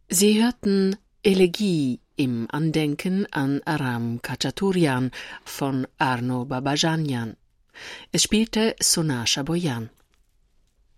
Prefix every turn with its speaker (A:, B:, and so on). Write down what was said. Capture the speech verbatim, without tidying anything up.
A: Sie hörten Elegie im Andenken an Aram Khachaturian von Arno Babajanyan. Es spielte Sona Chaboyan.